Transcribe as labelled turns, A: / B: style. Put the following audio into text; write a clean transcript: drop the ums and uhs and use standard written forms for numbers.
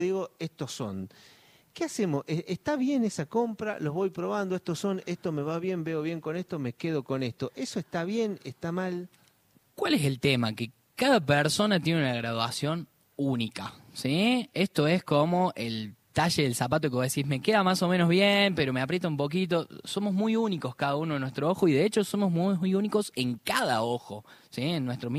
A: digo, estos son. ¿Qué hacemos? ¿Está bien esa compra? Los voy probando, estos son, esto me va bien, veo bien con esto, me quedo con esto. ¿Eso está bien? ¿Está mal?
B: ¿Cuál es el tema? Que cada persona tiene una graduación única, ¿sí? Esto es como el talle del zapato que vos decís, me queda más o menos bien, pero me aprieta un poquito. Somos muy únicos cada uno en nuestro ojo y de hecho somos muy, muy únicos en cada ojo, ¿sí? En nuestro mismo